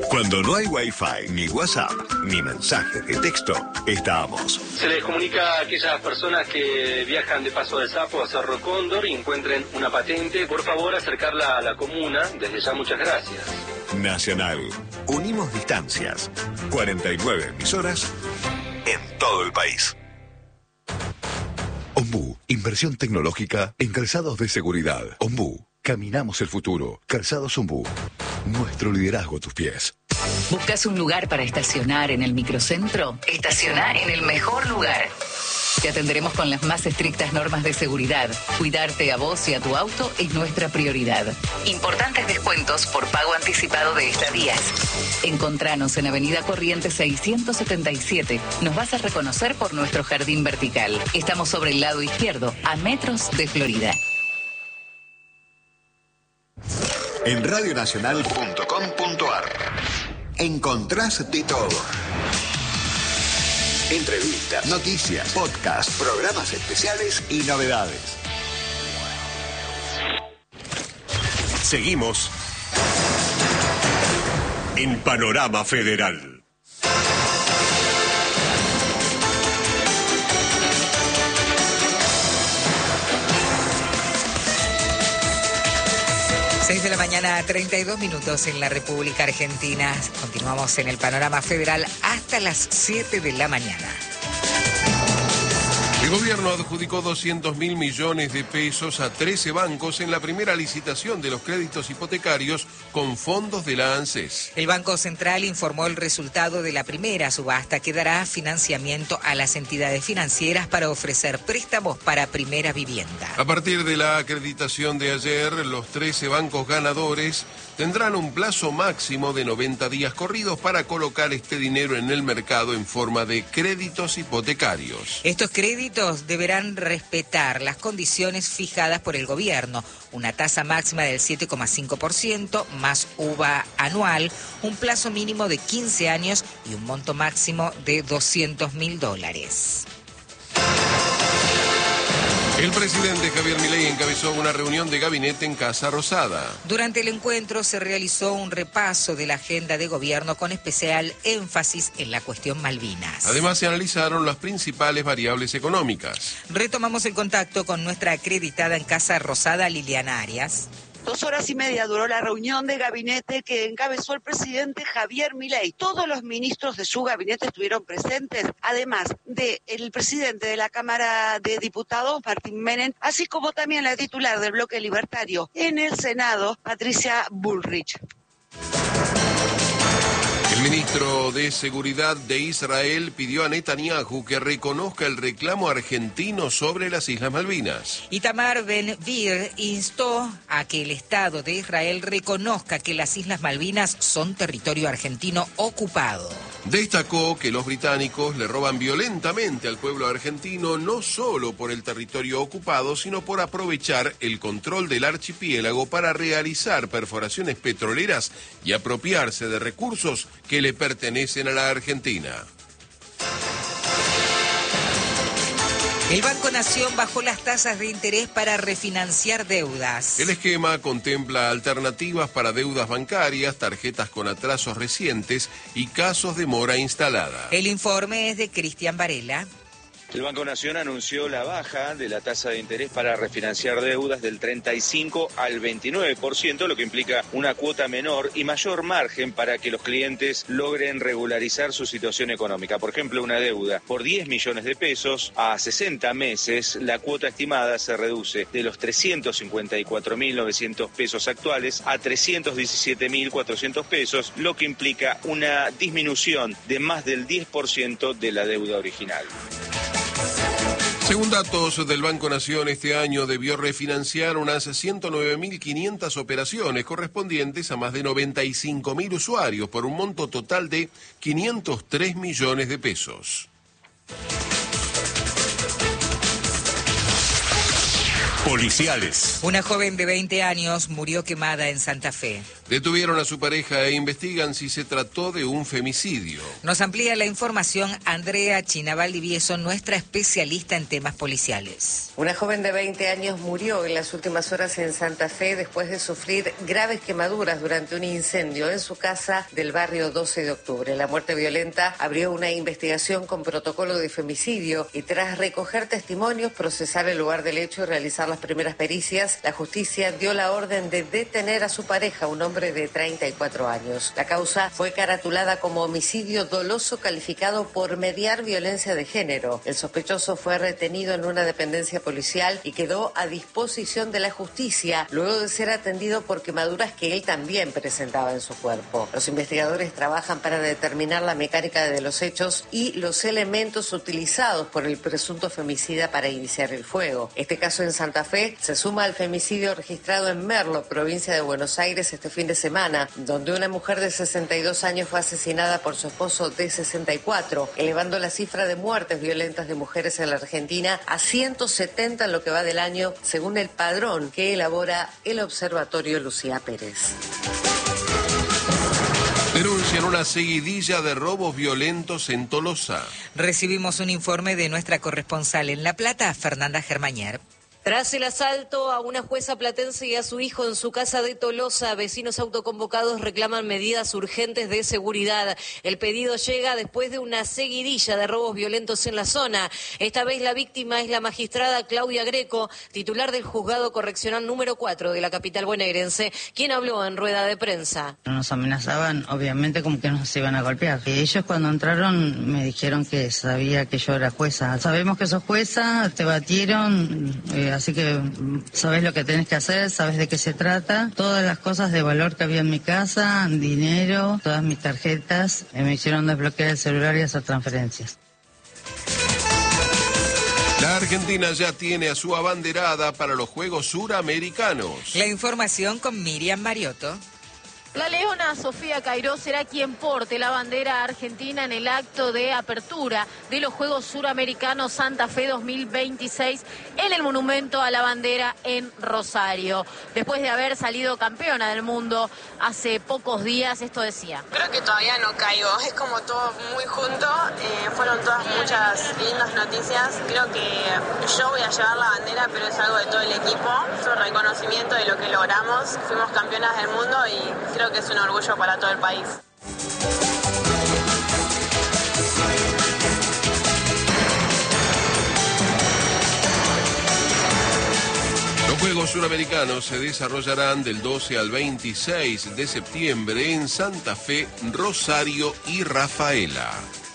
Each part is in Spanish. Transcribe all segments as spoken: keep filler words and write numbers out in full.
Cuando no hay Wi-Fi, ni WhatsApp, ni mensajes de texto, estamos. Se les comunica a aquellas personas que viajan de Paso del Sapo a Cerro Cóndor y encuentren una patente, por favor acercarla a la comuna. Desde ya, muchas gracias. Nacional. Unimos distancias. cuarenta y nueve emisoras en todo el país. Ombú. Inversión tecnológica en calzados de seguridad. Ombú. Caminamos el futuro. Calzados Ombú. Nuestro liderazgo a tus pies. ¿Buscas un lugar para estacionar en el microcentro? Estaciona en el mejor lugar. Te atenderemos con las más estrictas normas de seguridad. Cuidarte a vos y a tu auto es nuestra prioridad. Importantes descuentos por pago anticipado de estadías. Encontranos en Avenida Corrientes seiscientos setenta y siete. Nos vas a reconocer por nuestro jardín vertical. Estamos sobre el lado izquierdo, a metros de Florida. En radionacional punto com punto ar encontrás de todo. Entrevistas, noticias, podcasts, programas especiales y novedades. Seguimos en Panorama Federal. seis de la mañana, treinta y dos minutos en la República Argentina. Continuamos en el Panorama Federal hasta las siete de la mañana. El gobierno adjudicó doscientos mil millones de pesos a trece bancos en la primera licitación de los créditos hipotecarios con fondos de la ANSES. El Banco Central informó el resultado de la primera subasta que dará financiamiento a las entidades financieras para ofrecer préstamos para primera vivienda. A partir de la acreditación de ayer, los trece bancos ganadores tendrán un plazo máximo de noventa días corridos para colocar este dinero en el mercado en forma de créditos hipotecarios. Estos créditos deberán respetar las condiciones fijadas por el gobierno, una tasa máxima del siete coma cinco por ciento más U V A anual, un plazo mínimo de quince años y un monto máximo de doscientos mil dólares. El presidente Javier Milei encabezó una reunión de gabinete en Casa Rosada. Durante el encuentro se realizó un repaso de la agenda de gobierno con especial énfasis en la cuestión Malvinas. Además, se analizaron las principales variables económicas. Retomamos el contacto con nuestra acreditada en Casa Rosada, Liliana Arias. Dos horas y media duró la reunión de gabinete que encabezó el presidente Javier Milei. Todos los ministros de su gabinete estuvieron presentes, además del presidente de la Cámara de Diputados, Martín Menem, así como también la titular del bloque libertario en el Senado, Patricia Bullrich. El ministro de Seguridad de Israel pidió a Netanyahu que reconozca el reclamo argentino sobre las Islas Malvinas. Itamar Ben-Gvir instó a que el Estado de Israel reconozca que las Islas Malvinas son territorio argentino ocupado. Destacó que los británicos le roban violentamente al pueblo argentino no solo por el territorio ocupado, sino por aprovechar el control del archipiélago para realizar perforaciones petroleras y apropiarse de recursos que le pertenecen a la Argentina. El Banco Nación bajó las tasas de interés para refinanciar deudas. El esquema contempla alternativas para deudas bancarias, tarjetas con atrasos recientes y casos de mora instalada. El informe es de Cristian Varela. El Banco Nación anunció la baja de la tasa de interés para refinanciar deudas del treinta y cinco al veintinueve por ciento, lo que implica una cuota menor y mayor margen para que los clientes logren regularizar su situación económica. Por ejemplo, una deuda por diez millones de pesos a sesenta meses, la cuota estimada se reduce de los trescientos cincuenta y cuatro mil novecientos pesos actuales a trescientos diecisiete mil cuatrocientos pesos, lo que implica una disminución de más del diez por ciento de la deuda original. Según datos del Banco Nación, este año debió refinanciar unas ciento nueve mil quinientas operaciones correspondientes a más de noventa y cinco mil usuarios por un monto total de quinientos tres millones de pesos. Policiales. Una joven de veinte años murió quemada en Santa Fe. Detuvieron a su pareja e investigan si se trató de un femicidio. Nos amplía la información Andrea China Valdivieso, nuestra especialista en temas policiales. Una joven de veinte años murió en las últimas horas en Santa Fe después de sufrir graves quemaduras durante un incendio en su casa del barrio doce de octubre. La muerte violenta abrió una investigación con protocolo de femicidio y tras recoger testimonios, procesar el lugar del hecho y realizar las primeras pericias, la justicia dio la orden de detener a su pareja, un hombre de treinta y cuatro años. La causa fue caratulada como homicidio doloso calificado por mediar violencia de género. El sospechoso fue retenido en una dependencia policial y quedó a disposición de la justicia luego de ser atendido por quemaduras que él también presentaba en su cuerpo. Los investigadores trabajan para determinar la mecánica de los hechos y los elementos utilizados por el presunto femicida para iniciar el fuego. Este caso en Santa Fe se suma al femicidio registrado en Merlo, provincia de Buenos Aires, este fin de semana, donde una mujer de sesenta y dos años fue asesinada por su esposo de sesenta y cuatro, elevando la cifra de muertes violentas de mujeres en la Argentina a ciento setenta en lo que va del año, según el padrón que elabora el Observatorio Lucía Pérez. Denuncian una seguidilla de robos violentos en Tolosa. Recibimos un informe de nuestra corresponsal en La Plata, Fernanda Germañer. Tras el asalto a una jueza platense y a su hijo en su casa de Tolosa, vecinos autoconvocados reclaman medidas urgentes de seguridad. El pedido llega después de una seguidilla de robos violentos en la zona. Esta vez la víctima es la magistrada Claudia Greco, titular del juzgado correccional número cuatro de la capital bonaerense, quien habló en rueda de prensa. Nos amenazaban, obviamente, como que nos iban a golpear. Ellos cuando entraron me dijeron que sabía que yo era jueza. Sabemos que sos jueza, te batieron... Eh, Así que sabes lo que tenés que hacer, sabes de qué se trata. Todas las cosas de valor que había en mi casa, dinero, todas mis tarjetas, me hicieron desbloquear el celular y hacer transferencias. La Argentina ya tiene a su abanderada para los Juegos Suramericanos. La información con Miriam Mariotto. La leona Sofía Cairó será quien porte la bandera argentina en el acto de apertura de los Juegos Suramericanos Santa Fe dos mil veintiséis en el Monumento a la Bandera en Rosario. Después de haber salido campeona del mundo hace pocos días, esto decía. Creo que todavía no caigo, es como todo muy junto, eh, fueron todas muchas lindas noticias. Creo que yo voy a llevar la bandera, pero es algo de todo el equipo, es un reconocimiento de lo que logramos, fuimos campeonas del mundo y creo que es un orgullo para todo el país. Los Juegos Suramericanos se desarrollarán del doce al veintiséis de septiembre en Santa Fe, Rosario y Rafaela.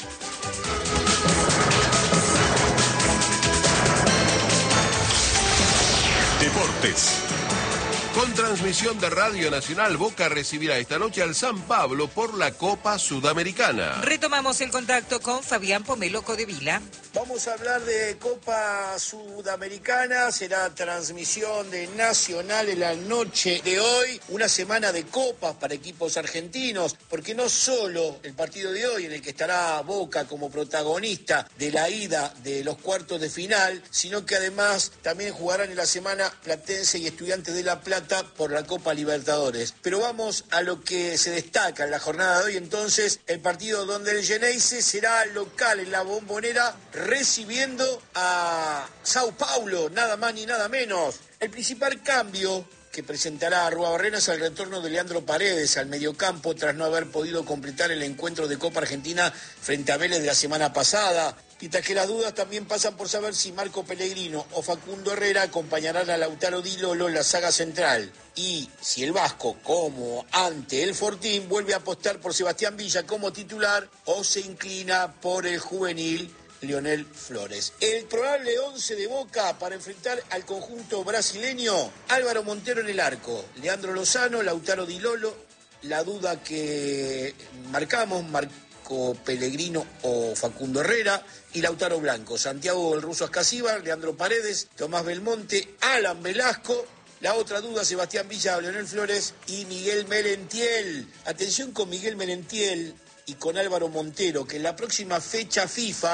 Deportes. Con transmisión de Radio Nacional, Boca recibirá esta noche al San Pablo por la Copa Sudamericana. Retomamos el contacto con Fabián Pomelo Codevila. Vamos a hablar de Copa Sudamericana, será transmisión de Nacional en la noche de hoy, una semana de copas para equipos argentinos, porque no solo el partido de hoy en el que estará Boca como protagonista de la ida de los cuartos de final, sino que además también jugarán en la semana Platense y Estudiantes de La Plata por la Copa Libertadores. Pero vamos a lo que se destaca en la jornada de hoy, entonces, el partido donde el Geneise será local en la Bombonera, recibiendo a Sao Paulo, nada más ni nada menos. El principal cambio que presentará Arruabarrena es el retorno de Leandro Paredes al mediocampo tras no haber podido completar el encuentro de Copa Argentina frente a Vélez de la semana pasada. Mientras que las dudas también pasan por saber si Marco Pellegrino o Facundo Herrera acompañarán a Lautaro Di Lolo en la saga central. Y si el Vasco, como ante el Fortín, vuelve a apostar por Sebastián Villa como titular o se inclina por el juvenil Lionel Flores. El probable once de Boca para enfrentar al conjunto brasileño: Álvaro Montero en el arco, Leandro Lozano, Lautaro Di Lolo. La duda que marcamos, Marco Pellegrino o Facundo Herrera, y Lautaro Blanco, Santiago el Ruso Ascasíbar, Leandro Paredes, Tomás Belmonte, Alan Velasco. La otra duda, Sebastián Villa, Leonel Flores y Miguel Merentiel. Atención con Miguel Merentiel y con Álvaro Montero, que en la próxima fecha FIFA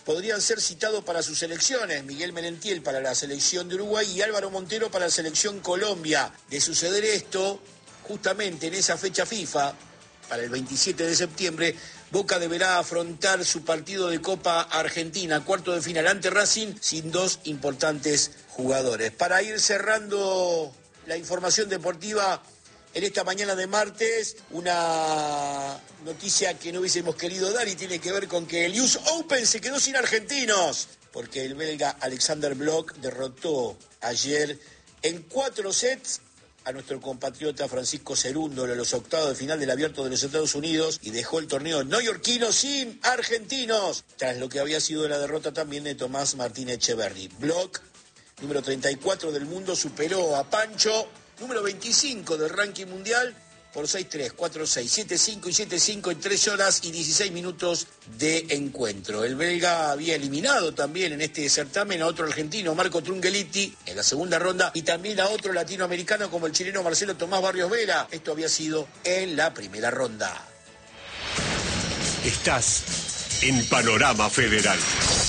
podrían ser citados para sus selecciones. Miguel Merentiel para la selección de Uruguay y Álvaro Montero para la selección Colombia. De suceder esto, justamente en esa fecha FIFA, para el veintisiete de septiembre, Boca deberá afrontar su partido de Copa Argentina, cuarto de final ante Racing, sin dos importantes jugadores. Para ir cerrando la información deportiva en esta mañana de martes, una noticia que no hubiésemos querido dar y tiene que ver con que el U S Open se quedó sin argentinos, porque el belga Alexander Bloch derrotó ayer en cuatro sets a nuestro compatriota Francisco Cerúndolo en los octavos de final del Abierto de los Estados Unidos y dejó el torneo neoyorquino sin argentinos, tras lo que había sido la derrota también de Tomás Martín Echeverry. Bloch, número treinta y cuatro del mundo, superó a Pancho, número veinticinco del ranking mundial, por seis tres, cuatro seis, siete cinco y siete cinco en tres horas y dieciséis minutos de encuentro. El belga había eliminado también en este certamen a otro argentino, Marco Trungelliti, en la segunda ronda, y también a otro latinoamericano como el chileno Marcelo Tomás Barrios Vera. Esto había sido en la primera ronda. Estás en Panorama Federal.